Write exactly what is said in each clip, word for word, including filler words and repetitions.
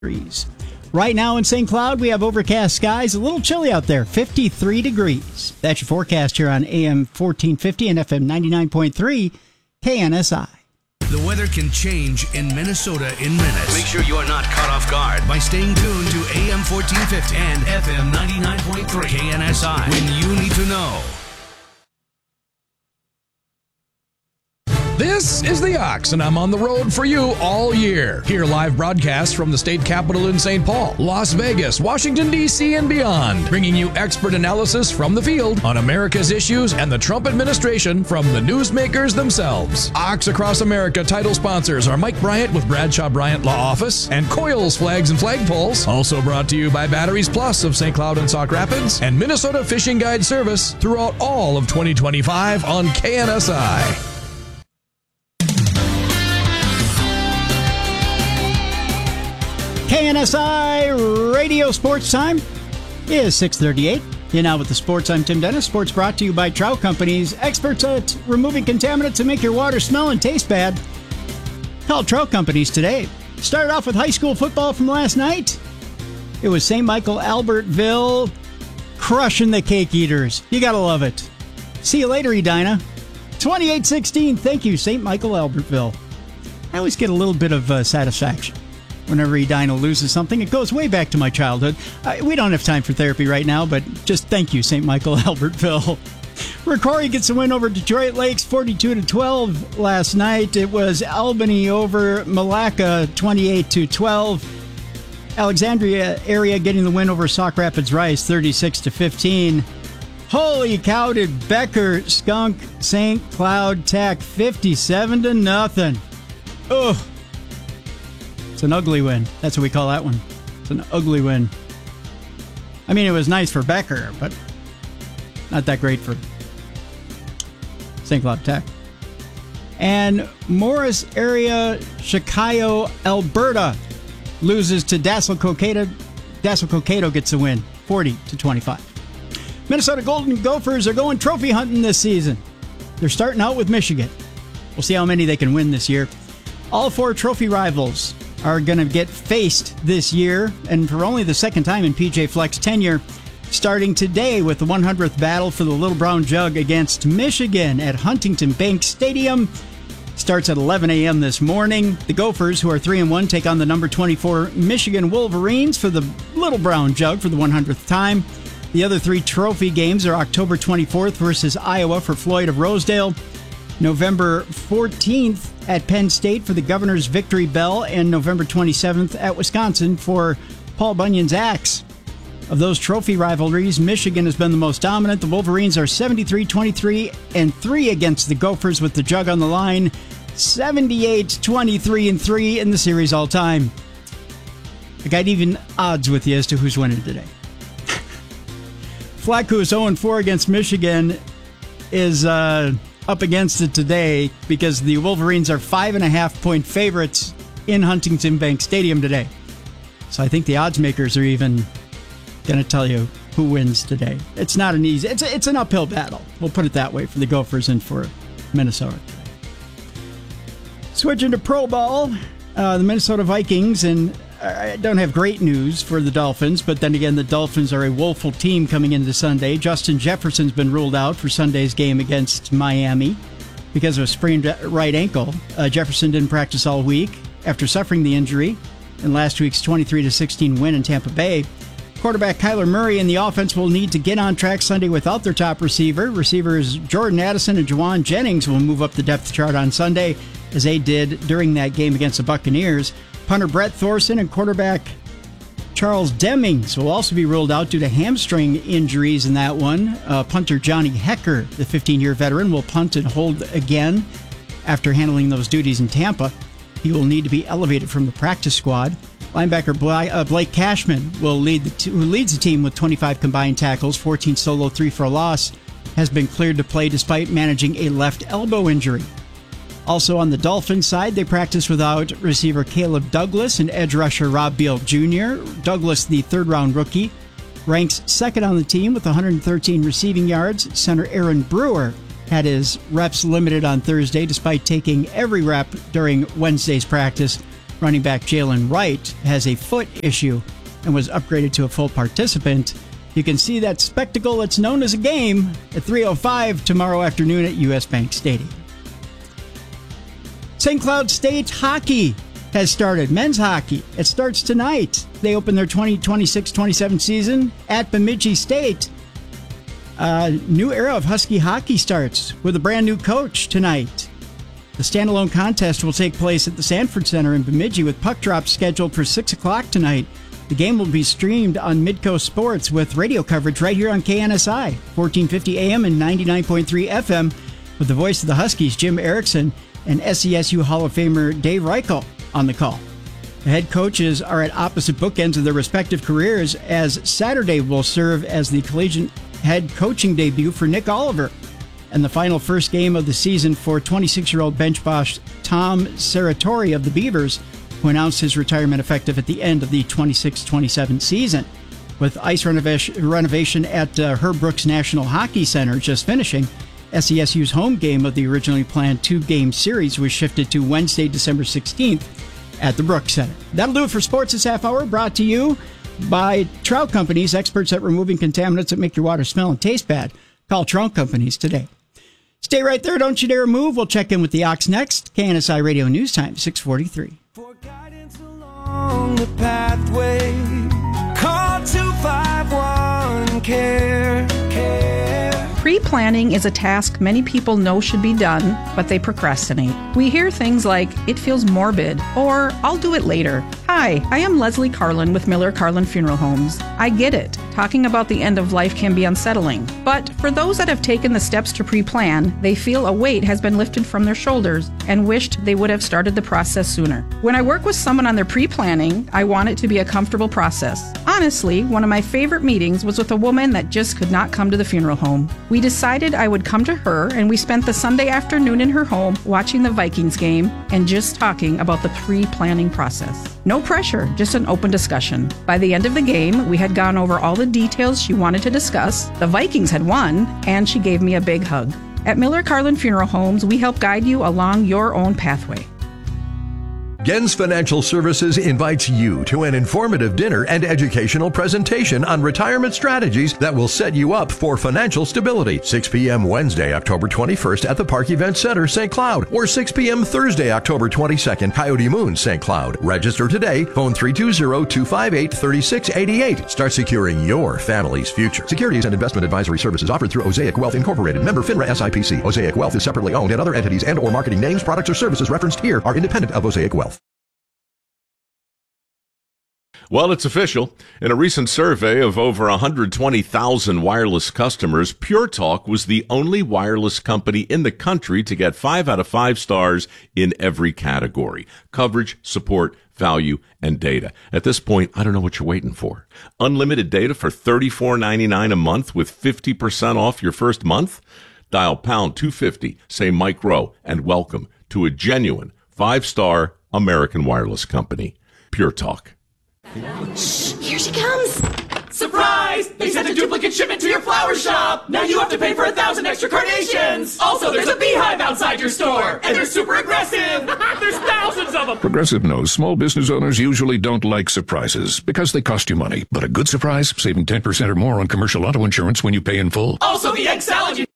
degrees. Right now in Saint Cloud, we have overcast skies, a little chilly out there, fifty-three degrees. That's your forecast here on A M fourteen fifty and F M ninety-nine point three K N S I. The weather can change in Minnesota in minutes. Make sure you are not caught off guard by staying tuned to A M fourteen fifty and F M ninety-nine point three K N S I when you need to know. This is The Ox, and I'm on the road for you all year. Hear live broadcasts from the state capitol in Saint Paul, Las Vegas, Washington, D C, and beyond, bringing you expert analysis from the field on America's issues and the Trump administration from the newsmakers themselves. Ox Across America title sponsors are Mike Bryant with Bradshaw Bryant Law Office and Coils Flags and Flagpoles. Also brought to you by Batteries Plus of Saint Cloud and Sauk Rapids and Minnesota Fishing Guide Service throughout all of twenty twenty-five on K N S I. K N S I Radio Sports Time is six thirty-eight. You're now with the sports. I'm Tim Dennis. Sports brought to you by Trout Companies, experts at removing contaminants to make your water smell and taste bad. Call Trout Companies today. Started off with high school football from last night. It was Saint Michael Albertville crushing the Cake Eaters. You gotta love it. See you later, Edina. twenty-eight sixteen. Thank you, Saint Michael Albertville. I always get a little bit of uh, satisfaction whenever Edina loses something. It goes way back to my childhood. Uh, we don't have time for therapy right now, but just thank you, Saint Michael Albertville. Ricori gets a win over Detroit Lakes forty-two to twelve last night. It was Albany over Malacca twenty-eight to twelve. Alexandria area getting the win over Sauk Rapids Rice thirty-six to fifteen. Holy cow, did Becker skunk Saint Cloud Tech fifty-seven to nothing. Ugh. It's an ugly win. That's what we call that one. It's an ugly win. I mean, it was nice for Becker, but not that great for Saint Cloud Tech. And Morris area, Chicago, Alberta loses to Dassel Cokato. Dassel Cokato gets a win, forty to twenty-five. Minnesota Golden Gophers are going trophy hunting this season. They're starting out with Michigan. We'll see how many they can win this year. All four trophy rivals are going to get faced this year, and for only the second time in P J Fleck's tenure, starting today with the one hundredth battle for the Little Brown Jug against Michigan at Huntington Bank Stadium. Starts at eleven a.m. this morning. The Gophers, who are three and one, take on the number twenty-four Michigan Wolverines for the Little Brown Jug for the one hundredth time. The other three trophy games are October twenty-fourth versus Iowa for Floyd of Rosedale, November fourteenth at Penn State for the Governor's Victory Bell, and November twenty-seventh at Wisconsin for Paul Bunyan's Axe. Of those trophy rivalries, Michigan has been the most dominant. The Wolverines are seventy-three twenty-three and three against the Gophers with the Jug on the line, seventy-eight twenty-three and three in the series all time. I got even odds with you as to who's winning today. Fleck, who is oh and four against Michigan, is uh, up against it today because the Wolverines are five and a half point favorites in Huntington Bank Stadium today. So I think the odds makers are even going to tell you who wins today. It's not an easy, it's a, it's an uphill battle. We'll put it that way for the Gophers and for Minnesota today. Switching to Pro Ball, uh, the Minnesota Vikings, and I don't have great news for the Dolphins, but then again, the Dolphins are a woeful team coming into Sunday. Justin Jefferson's been ruled out for Sunday's game against Miami because of a sprained right ankle. Uh, Jefferson didn't practice all week after suffering the injury in last week's twenty-three to sixteen win in Tampa Bay. Quarterback Kyler Murray and the offense will need to get on track Sunday without their top receiver. Receivers Jordan Addison and Juwan Jennings will move up the depth chart on Sunday, as they did during that game against the Buccaneers. Punter Brett Thorson and quarterback Charles Demings will also be ruled out due to hamstring injuries in that one. Uh, punter Johnny Hecker, the fifteen-year veteran, will punt and hold again after handling those duties in Tampa. He will need to be elevated from the practice squad. Linebacker Blake Cashman, will lead the t- who leads the team with twenty-five combined tackles, fourteen solo, three for a loss, has been cleared to play despite managing a left elbow injury. Also on the Dolphins side, they practice without receiver Caleb Douglas and edge rusher Rob Beal Junior Douglas, the third-round rookie, ranks second on the team with one hundred thirteen receiving yards. Center Aaron Brewer had his reps limited on Thursday despite taking every rep during Wednesday's practice. Running back Jalen Wright has a foot issue and was upgraded to a full participant. You can see that spectacle that's known as a game at three oh five tomorrow afternoon at U S. Bank Stadium. Saint Cloud State hockey has started. Men's hockey. It starts tonight. They open their twenty twenty-six twenty-seven season at Bemidji State. A new era of Husky hockey starts with a brand new coach tonight. The standalone contest will take place at the Sanford Center in Bemidji with puck drops scheduled for six o'clock tonight. The game will be streamed on Midcoast Sports with radio coverage right here on K N S I, fourteen fifty A M and ninety-nine point three F M, with the voice of the Huskies, Jim Erickson, and S C S U Hall of Famer Dave Reichel on the call. The head coaches are at opposite bookends of their respective careers, as Saturday will serve as the collegiate head coaching debut for Nick Oliver, and the final first game of the season for twenty-six-year-old bench boss Tom Serratori of the Beavers, who announced his retirement effective at the end of the twenty-six twenty-seven season. With ice renovation, renovation at uh, Herb Brooks National Hockey Center just finishing, S C S U's home game of the originally planned two-game series was shifted to Wednesday, December sixteenth at the Brooks Center. That'll do it for sports this half hour, brought to you by Trout Companies, experts at removing contaminants that make your water smell and taste bad. Call Trout Companies today. Stay right there. Don't you dare move. We'll check in with the Ox next. K N S I Radio News Time, six forty-three. For guidance along the pathway, call two five one, C A R E, C A R E. Pre-planning is a task many people know should be done, but they procrastinate. We hear things like, it feels morbid, or I'll do it later. Hi, I am Leslie Carlin with Miller Carlin Funeral Homes. I get it. Talking about the end of life can be unsettling. But for those that have taken the steps to pre-plan, they feel a weight has been lifted from their shoulders and wished they would have started the process sooner. When I work with someone on their pre-planning, I want it to be a comfortable process. Honestly, one of my favorite meetings was with a woman that just could not come to the funeral home. We decided I would come to her, and we spent the Sunday afternoon in her home watching the Vikings game and just talking about the pre-planning process. No pressure, just an open discussion. By the end of the game, we had gone over all the details she wanted to discuss, the Vikings had won, and she gave me a big hug. At Miller Carlin Funeral Homes, we help guide you along your own pathway. Gens Financial Services invites you to an informative dinner and educational presentation on retirement strategies that will set you up for financial stability. six p.m. Wednesday, October twenty-first at the Park Event Center, Saint Cloud, or six p.m. Thursday, October twenty-second, Coyote Moon, Saint Cloud. Register today. Phone three two zero, two five eight, three six eight eight. Start securing your family's future. Securities and investment advisory services offered through Osaic Wealth Incorporated. Member FINRA S I P C. Osaic Wealth is separately owned, and other entities and or marketing names, products, or services referenced here are independent of Osaic Wealth. Well, it's official. In a recent survey of over one hundred twenty thousand wireless customers, Pure Talk was the only wireless company in the country to get five out of five stars in every category: coverage, support, value, and data. At this point, I don't know what you're waiting for. Unlimited data for thirty-four ninety-nine a month with fifty percent off your first month? Dial pound two fifty, say Mike Rowe, and welcome to a genuine five-star American wireless company, Pure Talk. Here she comes! Surprise! They sent a duplicate shipment to your flower shop! Now you have to pay for a thousand extra carnations! Also, there's a beehive outside your store! And they're super aggressive! There's thousands of them! Progressive knows small business owners usually don't like surprises because they cost you money. But a good surprise, saving ten percent or more on commercial auto insurance when you pay in full. Also, the egg salad you...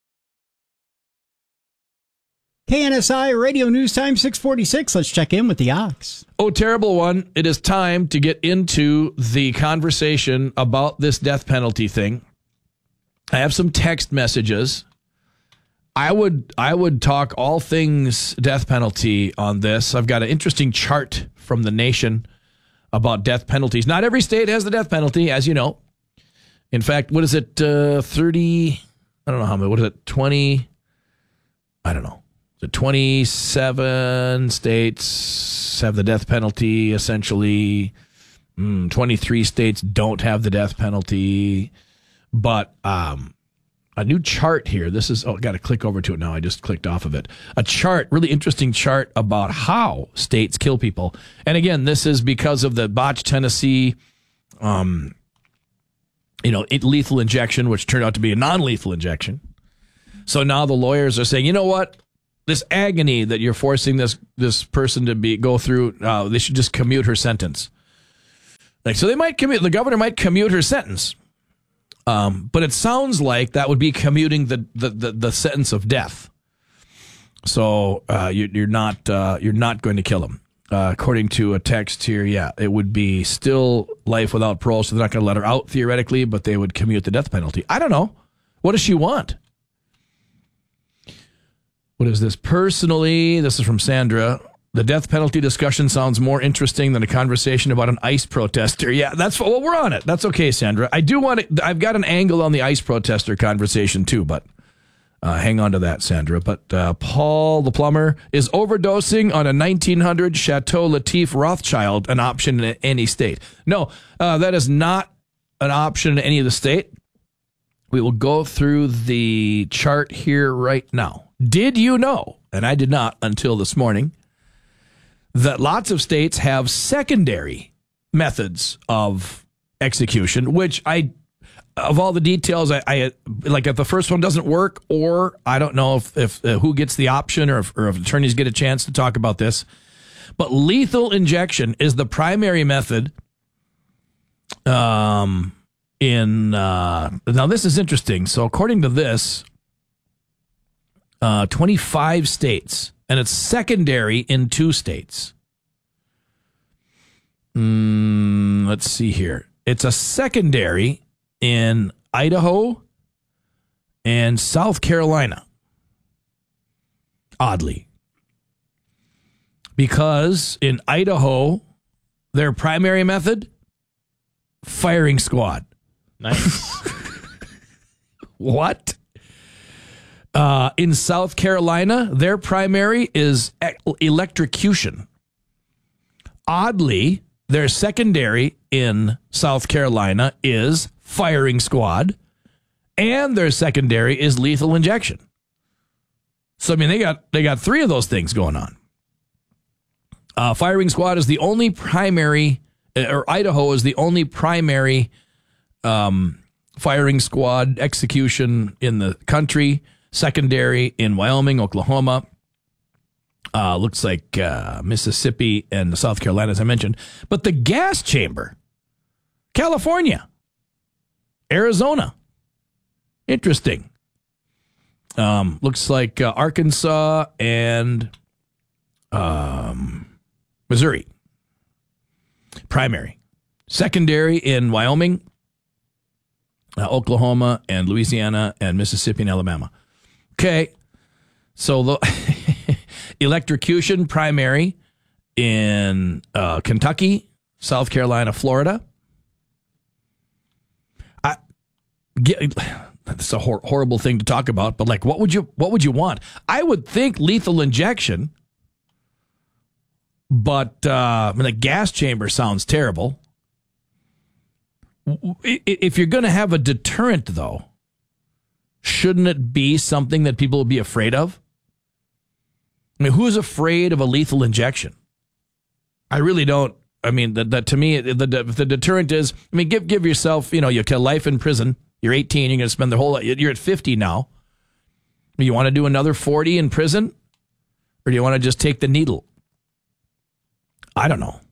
K N S I Radio News Time, six forty-six. Let's check in with the Ox. Oh, terrible one. It is time to get into the conversation about this death penalty thing. I have some text messages. I would I would talk all things death penalty on this. I've got an interesting chart from The Nation about death penalties. Not every state has the death penalty, as you know. In fact, what is it, uh, thirty, I don't know how many, what is it, twenty, I don't know. The twenty-seven states have the death penalty, essentially. Mm, twenty-three states don't have the death penalty. But um, a new chart here. This is, oh, I got to click over to it now. I just clicked off of it. A chart, really interesting chart about how states kill people. And again, this is because of the botched Tennessee, um, you know, lethal injection, which turned out to be a non-lethal injection. So now the lawyers are saying, you know what? this agony that you're forcing this this person to be go through. Uh, they should just commute her sentence. Like, so they might commute. The governor might commute her sentence, um, but it sounds like that would be commuting the the, the, the sentence of death. So uh, you, you're not uh, you're not going to kill him, uh, according to a text here. Yeah, it would be still life without parole. So they're not going to let her out theoretically, but they would commute the death penalty. I don't know. What does she want? What is this? Personally, this is from Sandra. The death penalty discussion sounds more interesting than a conversation about an ICE protester. Yeah, that's well, we're on it. That's okay, Sandra. I do want to. I've got an angle on the ICE protester conversation too, but uh, hang on to that, Sandra. But uh, Paul the plumber is overdosing on a nineteen hundred Chateau Latif Rothschild an option in any state? No, uh, that is not an option in any of the state. We will go through the chart here right now. Did you know, and I did not until this morning, that lots of states have secondary methods of execution, which I, of all the details, I, I like if the first one doesn't work, or I don't know if, if uh, who gets the option or if, or if attorneys get a chance to talk about this, but lethal injection is the primary method. Um, in, uh, now this is interesting. So according to this, uh, twenty-five states, and it's secondary in two states. Mm, let's see here. It's a secondary in Idaho and South Carolina. Oddly. Because in Idaho, their primary method, firing squad. Nice. What? Uh, in South Carolina, their primary is e- electrocution. Oddly, their secondary in South Carolina is firing squad, and their secondary is lethal injection. So, I mean, they got they got three of those things going on. Uh, firing squad is the only primary, or Idaho is the only primary um, firing squad execution in the country. Secondary in Wyoming, Oklahoma, uh, looks like uh, Mississippi and South Carolina, as I mentioned. But the gas chamber, California, Arizona, interesting. Um, looks like uh, Arkansas and um, Missouri, primary. Secondary in Wyoming, uh, Oklahoma, and Louisiana, and Mississippi and Alabama. Okay, so the electrocution primary in uh, Kentucky, South Carolina, Florida. I get, that's a hor- horrible thing to talk about, but like, what would you what would you want? I would think lethal injection, but uh, I mean, the gas chamber sounds terrible. If you're going to have a deterrent, though, shouldn't it be something that people will be afraid of? I mean, who's afraid of a lethal injection? I really don't. I mean, that, that to me, the, the the deterrent is, I mean, give give yourself, you know, you kill life in prison. You're eighteen. You're going to spend the whole. You're at fifty now. You want to do another forty in prison, or do you want to just take the needle? I don't know.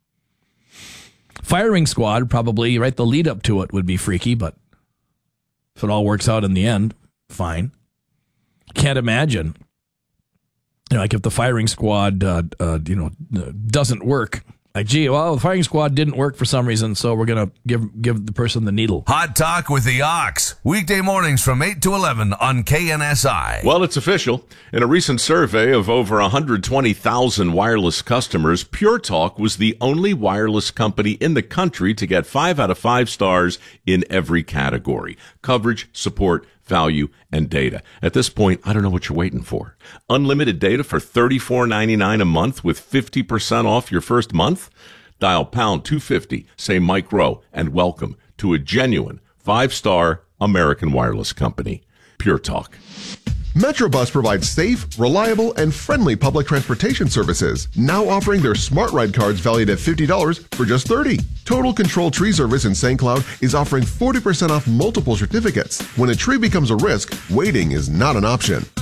Firing squad, probably, right? The lead up to it would be freaky, but if it all works out in the end, fine. Can't imagine, you know, like if the firing squad, uh, uh, you know, doesn't work. Like, gee, well, the firing squad didn't work for some reason, so we're gonna give give the person the needle. Hot Talk with the Ox, weekday mornings from eight to eleven on K N S I. Well, it's official. In a recent survey of over one hundred twenty thousand wireless customers, Pure Talk was the only wireless company in the country to get five out of five stars in every category: coverage, support, value, and data. At this point, I don't know what you're waiting for. Unlimited data for thirty-four ninety-nine a month with fifty percent off your first month? Dial pound two fifty, say Mike Rowe, and welcome to a genuine five-star American wireless company. Pure Talk. Metrobus provides safe, reliable, and friendly public transportation services, now offering their Smart Ride cards valued at fifty dollars for just thirty dollars. Total Control Tree Service in Saint Cloud is offering forty percent off multiple certificates. When a tree becomes a risk, waiting is not an option.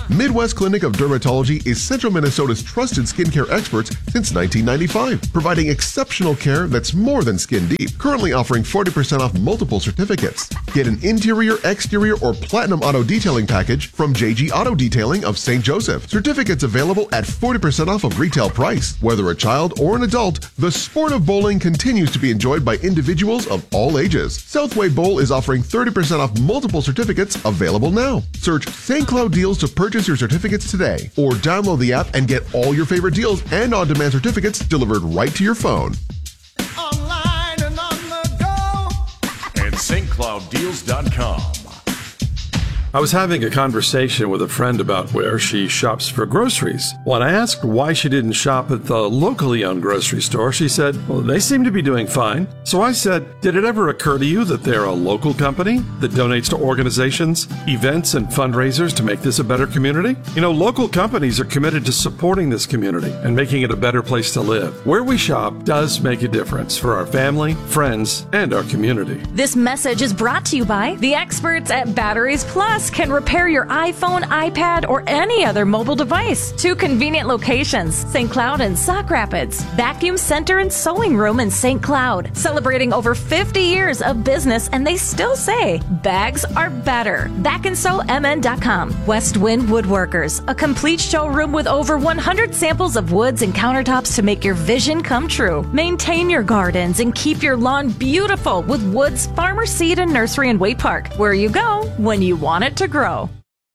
Midwest Clinic of Dermatology is Central Minnesota's trusted skincare experts since nineteen ninety-five, providing exceptional care that's more than skin deep. Currently offering forty percent off multiple certificates. Get an interior, exterior, or platinum auto detailing package from J G Auto Detailing of Saint Joseph. Certificates available at forty percent off of retail price. Whether a child or an adult, the sport of bowling continues to be enjoyed by individuals of all ages. Southway Bowl is offering thirty percent off multiple certificates available now. Search Saint Cloud Deals to purchase your certificates today, or download the app and get all your favorite deals and on-demand certificates delivered right to your phone. Online and on the go at St Cloud Deals dot com. I was having a conversation with a friend about where she shops for groceries. When I asked why she didn't shop at the locally owned grocery store, she said, well, they seem to be doing fine. So I said, did it ever occur to you that they're a local company that donates to organizations, events, and fundraisers to make this a better community? You know, local companies are committed to supporting this community and making it a better place to live. Where we shop does make a difference for our family, friends, and our community. This message is brought to you by the experts at Batteries Plus. Can repair your iPhone, iPad, or any other mobile device. Two convenient locations, Saint Cloud and Sauk Rapids. Vacuum Center and Sewing Room in Saint Cloud. Celebrating over fifty years of business, and they still say bags are better. back and sew m n dot com. West Wind Woodworkers, a complete showroom with over one hundred samples of woods and countertops to make your vision come true. Maintain your gardens and keep your lawn beautiful with Woods Farmer Seed and Nursery in Waite Park, where you go when you want it to grow.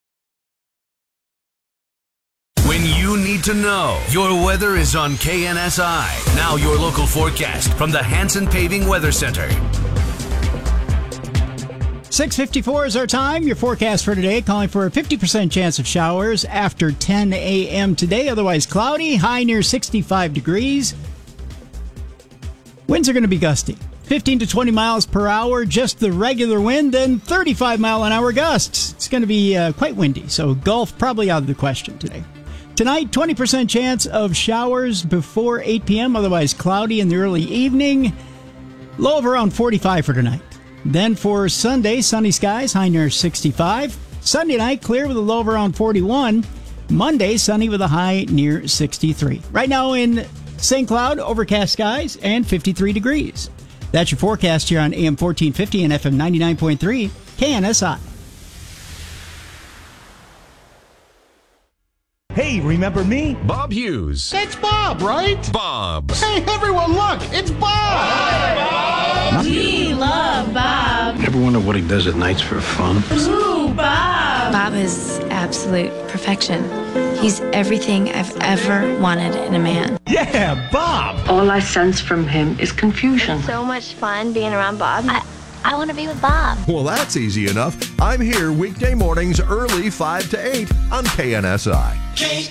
When you need to know, your weather is on K N S I. Now your local forecast from the Hanson Paving Weather Center. six fifty-four is our time. Your forecast for today calling for a fifty percent chance of showers after ten a.m. today. Otherwise cloudy, high near sixty-five degrees. Winds are going to be gusty. fifteen to twenty miles per hour, just the regular wind, and thirty-five mile an hour gusts. It's going to be uh, quite windy, so Gulf probably out of the question today. Tonight, twenty percent chance of showers before eight p.m., otherwise cloudy in the early evening. Low of around forty-five for tonight. Then for Sunday, sunny skies, high near sixty-five. Sunday night, clear with a low of around forty-one. Monday, sunny with a high near sixty-three. Right now in Saint Cloud, overcast skies and fifty-three degrees. That's your forecast here on A M fourteen fifty and F M ninety-nine point three, K N S I. Hey, remember me? Bob Hughes. That's Bob, right? Bob. Hey, everyone, look, it's Bob! Hi, Bob! We love Bob. Ever wonder what he does at nights for fun? Ooh, Bob! Bob is absolute perfection. He's everything I've ever wanted in a man. Yeah, Bob! All I sense from him is confusion. It's so much fun being around Bob. I, I want to be with Bob. Well, that's easy enough. I'm here weekday mornings early five to eight on K N S I. K